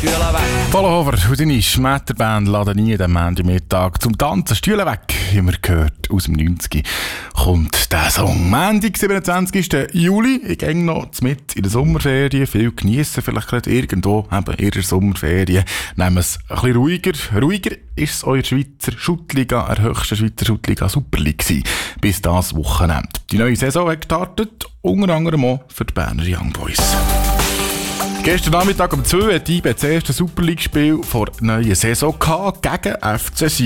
Stühle weg. Vollenhofer und seine Schmetterband laden nie den Montagmittag zum Tanzen. Stühle weg, wie wir gehört, aus dem 90. kommt der Song. Montag, 27. Juli. Ich gehe noch mit in der Sommerferien. Viel geniessen, vielleicht gerade irgendwo eben in der Sommerferien. Nehmen es ein bisschen ruhiger. Ruhiger ist es eure Schweizer Schuttliga, der höchsten Schweizer Schuttliga Super League gewesen, bis das Wochenende. Die neue Saison hat gestartet, unter anderem auch für die Berner Young Boys. Gestern Nachmittag um 2 hat IB das erste Super League-Spiel vor der neuen Saison gehabt, gegen FC Sion.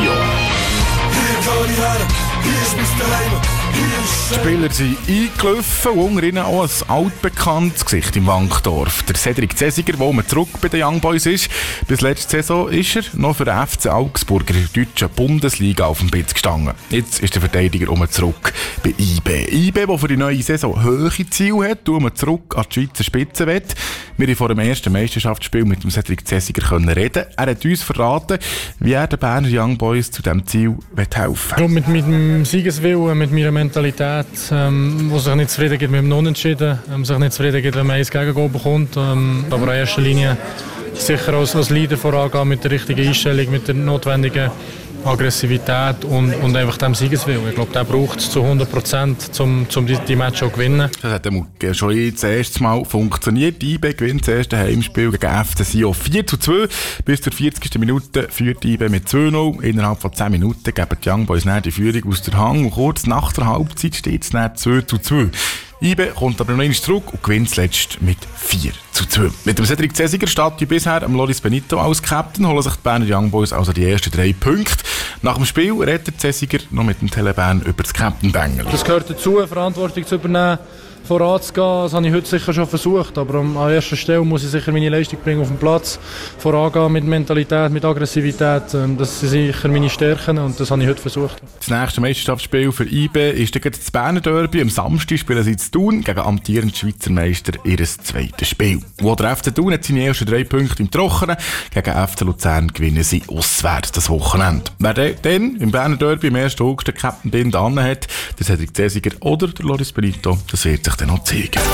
Die Spieler sind eingelaufen und unter ihnen auch ein altbekanntes Gesicht im Wankdorf. Der Cedric Zesiger, der zurück bei den Young Boys ist. Bis letzte Saison ist er noch für den FC Augsburg in der deutschen Bundesliga auf dem Pitz gestanden. Jetzt ist der Verteidiger zurück bei IB. IB, der für die neue Saison hohe Ziele hat und zurück an die Schweizer Spitze will. Wir konnten vor dem ersten Meisterschaftsspiel mit dem Cedric Zesiger reden. Er hat uns verraten, wie er den Berner Young Boys zu diesem Ziel helfen will. Mit dem Siegeswillen, mit meiner Mentalität, die sich nicht zufrieden gibt mit dem Unentschieden, sich nicht zufrieden gibt, wenn man eins Gegengoal bekommt. Aber in erster Linie sicher als Leader vorangehen mit der richtigen Einstellung, mit der notwendigen Aggressivität und einfach dem Siegeswillen. Ich glaube, der braucht es zu 100%, um die Match auch zu gewinnen. Das hat schon das erste Mal funktioniert. IB gewinnt das erste Heimspiel gegen FC Sion 4:2. Bis zur 40. Minute führt IB mit 2:0. Innerhalb von 10 Minuten geben die Young Boys die Führung aus der Hand und kurz nach der Halbzeit steht es 2:2. IB kommt aber noch einmal zurück und gewinnt zuletzt mit 4:2. Mit dem Cedric Zesiger statt wie bisher am Loris Benito als Captain holen sich die Berner Young Boys also die ersten 3 Punkte. Nach dem Spiel redet Zesiger noch mit dem Telebahn über das Captain-Bängel. Das gehört dazu, Verantwortung zu übernehmen, voranzugehen. Das habe ich heute sicher schon versucht. Aber an erster Stelle muss ich sicher meine Leistung bringen auf dem Platz. Vorangehen mit Mentalität, mit Aggressivität. Das sind sicher meine Stärken und das habe ich heute versucht. Das nächste Meisterschaftsspiel für IB ist das Berner Derby. Am Samstag spielen sie in Thun gegen amtierenden Schweizer Meister ihr zweites Spiel. Wo der FC Thun hat seine ersten 3 Punkte im Trockenen. Gegen FC Luzern gewinnen sie auswärts das Wochenende. Wer dann im Berner Derby im 1. August den Captain-Bind anhat, der Cedric Zesiger oder der Loris Benito, das wird sich dann noch zeigen.